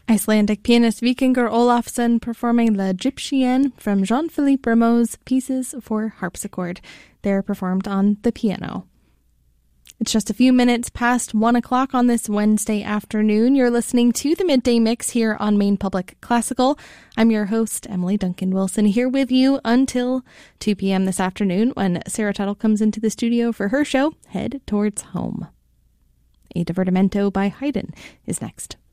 Icelandic pianist Víkingur Ólafsson performing L'Egyptienne from Jean-Philippe Rameau's Pieces for Harpsichord. They're performed on the piano. It's just a few minutes past 1 o'clock on this Wednesday afternoon. You're listening to the Midday Mix here on Maine Public Classical. I'm your host, Emily Duncan Wilson, here with you until 2 p.m. this afternoon when Sarah Tuttle comes into the studio for her show, Head Towards Home. A Divertimento by Haydn is next.